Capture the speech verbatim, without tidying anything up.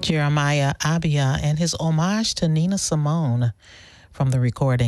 Jeremiah Abia and his homage to Nina Simone from the recording